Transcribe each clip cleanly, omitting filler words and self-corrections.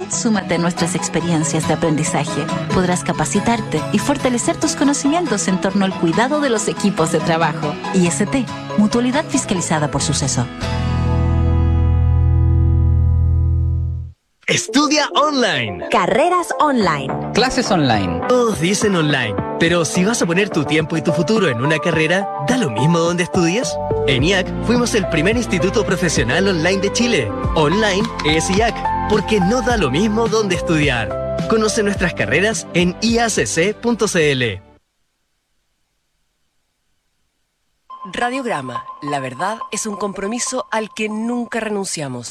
Súmate a nuestras experiencias de aprendizaje. Podrás capacitarte y fortalecer tus conocimientos en torno al cuidado de los equipos de trabajo. IST, Mutualidad fiscalizada por Suceso. Estudia online. Carreras online. Clases online. Todos dicen online, pero si vas a poner tu tiempo y tu futuro en una carrera, ¿da lo mismo donde estudias? En IAC fuimos el primer instituto profesional online de Chile. Online es IAC, porque no da lo mismo donde estudiar. Conoce nuestras carreras en iacc.cl. Radiograma, la verdad es un compromiso al que nunca renunciamos.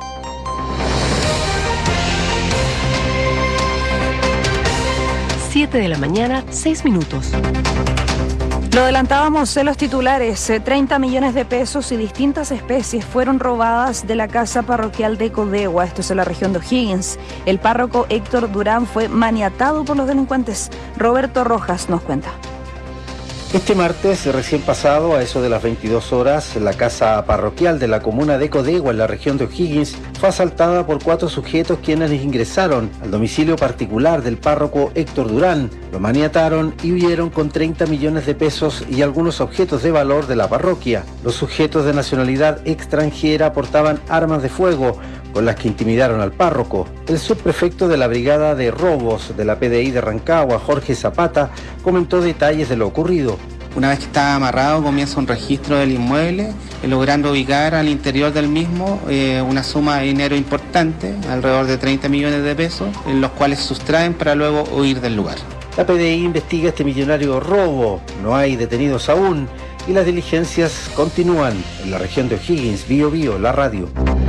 7 de la mañana, 6 minutos. Lo adelantábamos en los titulares, 30 millones de pesos y distintas especies fueron robadas de la casa parroquial de Codegua, esto es en la región de O'Higgins. El párroco Héctor Durán fue maniatado por los delincuentes. Roberto Rojas nos cuenta. Este martes, recién pasado, a eso de las 22 horas, la casa parroquial de la comuna de Codegua, en la región de O'Higgins, fue asaltada por 4 sujetos quienes ingresaron al domicilio particular del párroco Héctor Durán. Lo maniataron y huyeron con 30 millones de pesos y algunos objetos de valor de la parroquia. Los sujetos de nacionalidad extranjera portaban armas de fuego, con las que intimidaron al párroco. El subprefecto de la Brigada de Robos de la PDI de Rancagua, Jorge Zapata, comentó detalles de lo ocurrido. Una vez que está amarrado, comienza un registro del inmueble, logrando ubicar al interior del mismo una suma de dinero importante, alrededor de 30 millones de pesos, en los cuales sustraen para luego huir del lugar. La PDI investiga este millonario robo, no hay detenidos aún, y las diligencias continúan en la región de O'Higgins. Bío Bío, la radio.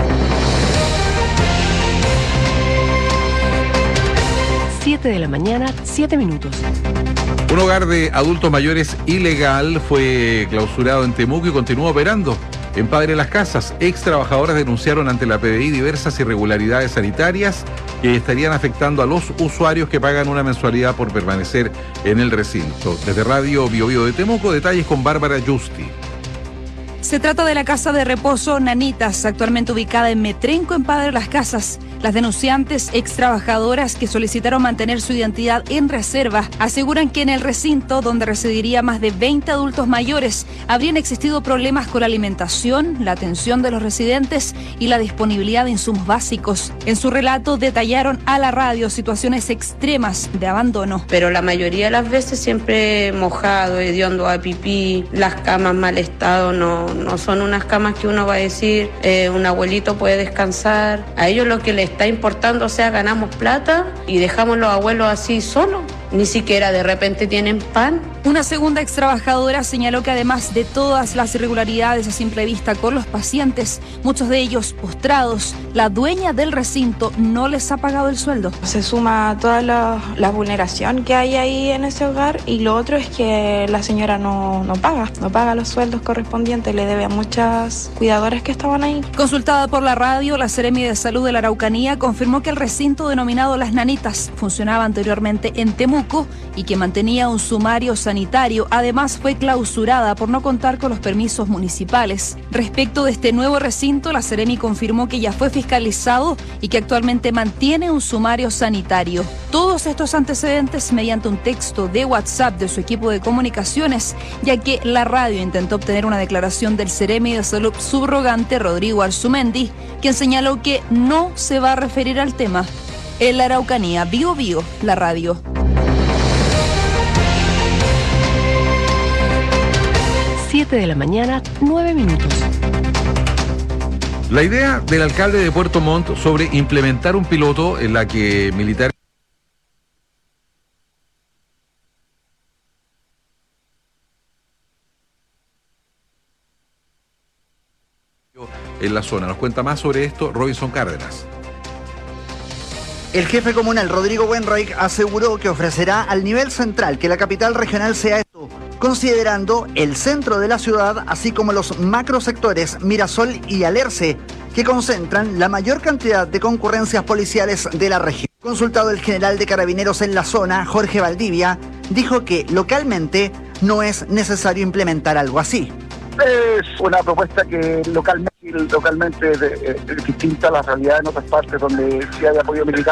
7 de la mañana, 7 minutos. Un hogar de adultos mayores ilegal fue clausurado en Temuco y continúa operando. En Padre Las Casas, ex trabajadoras denunciaron ante la PDI diversas irregularidades sanitarias que estarían afectando a los usuarios que pagan una mensualidad por permanecer en el recinto. Desde Radio Bío Bío de Temuco, detalles con Bárbara Justi. Se trata de la casa de reposo Nanitas, actualmente ubicada en Metrenco, en Padre Las Casas. Las denunciantes, ex trabajadoras que solicitaron mantener su identidad en reserva, aseguran que en el recinto, donde residiría más de 20 adultos mayores, habrían existido problemas con la alimentación, la atención de los residentes y la disponibilidad de insumos básicos. En su relato detallaron a la radio situaciones extremas de abandono. Pero la mayoría de las veces siempre mojado, hediondo a pipí, las camas mal estado, no son unas camas que uno va a decir, un abuelito puede descansar. A ellos lo que les está importando, o sea, ganamos plata y dejamos los abuelos así solos. Ni siquiera de repente tienen pan. Una segunda ex trabajadora señaló que además de todas las irregularidades a simple vista con los pacientes, muchos de ellos postrados, la dueña del recinto no les ha pagado el sueldo. Se suma toda la vulneración que hay ahí en ese hogar, y lo otro es que la señora no paga los sueldos correspondientes, le debe a muchas cuidadoras que estaban ahí. Consultada por la radio, la Seremi de Salud de la Araucanía confirmó que el recinto denominado Las Nanitas funcionaba anteriormente en Temuco y que mantenía un sumario sanitario. Además, fue clausurada por no contar con los permisos municipales. Respecto de este nuevo recinto, la Seremi confirmó que ya fue fiscalizado y que actualmente mantiene un sumario sanitario. Todos estos antecedentes mediante un texto de WhatsApp de su equipo de comunicaciones, ya que la radio intentó obtener una declaración del Seremi de Salud subrogante Rodrigo Arzumendi, quien señaló que no se va a referir al tema. En la Araucanía, Bío Bío, la radio. 7 de la mañana, 9 minutos. La idea del alcalde de Puerto Montt sobre implementar un piloto en la que militares en la zona. Nos cuenta más sobre esto Robinson Cárdenas. El jefe comunal Rodrigo Wenreich aseguró que ofrecerá al nivel central que la capital regional sea esto, considerando el centro de la ciudad, así como los macrosectores Mirasol y Alerce, que concentran la mayor cantidad de concurrencias policiales de la región. Consultado el general de Carabineros en la zona, Jorge Valdivia, dijo que localmente no es necesario implementar algo así. Es una propuesta que localmente es distinta a la realidad en otras partes donde sí hay apoyo militar.